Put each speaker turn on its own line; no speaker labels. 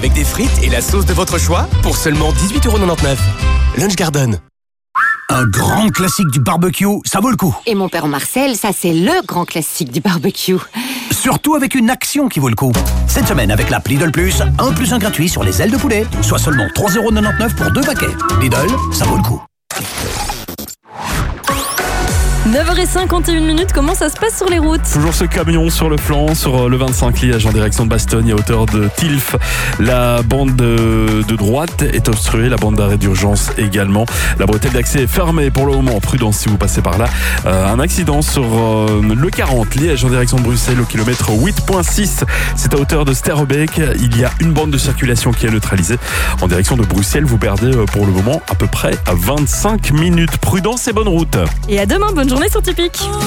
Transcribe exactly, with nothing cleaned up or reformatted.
avec des frites et la sauce de votre choix pour seulement dix-huit euros quatre-vingt-dix-neuf. Lunch Garden.
Un grand classique du barbecue, ça vaut le coup.
Et mon père Marcel, ça c'est le grand classique du barbecue.
Surtout avec une action qui vaut le coup. Cette semaine, avec l'app Lidl Plus, un plus un gratuit sur les ailes de poulet, soit seulement trois euros quatre-vingt-dix-neuf pour deux paquets. Lidl, ça vaut le coup.
neuf heures cinquante et une minutes, comment ça se passe sur les routes?
Toujours ce camion sur le flanc, sur le vingt-cinq Liège en direction de Bastogne à hauteur de Tilf. La bande de, de droite est obstruée, la bande d'arrêt d'urgence également. La bretelle d'accès est fermée pour le moment, prudence si vous passez par là. Euh, un accident sur euh, le quarante Liège en direction de Bruxelles au kilomètre huit virgule six. C'est à hauteur de Sterrebeek. Il y a une bande de circulation qui est neutralisée. En direction de Bruxelles, vous perdez pour le moment à peu près vingt-cinq minutes. Prudence et bonne route.
Et à demain, bonne journée sur Typique.